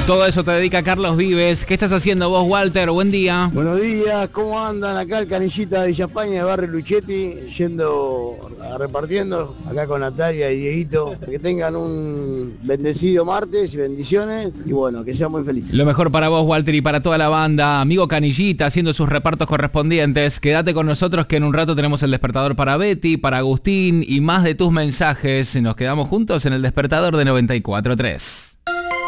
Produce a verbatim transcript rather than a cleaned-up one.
Todo eso te dedica Carlos Vives. ¿Qué estás haciendo vos, Walter? Buen día. Buenos días, ¿cómo andan? Acá el Canillita de Villa España, de Barrio Luchetti, yendo a repartiendo, acá con Natalia y Dieguito. Que tengan un bendecido martes y bendiciones, y bueno, que sean muy felices. Lo mejor para vos, Walter, y para toda la banda. Amigo Canillita, haciendo sus repartos correspondientes. Quédate con nosotros que en un rato tenemos el despertador para Betty, para Agustín y más de tus mensajes. Nos quedamos juntos en el despertador de noventa y cuatro punto tres.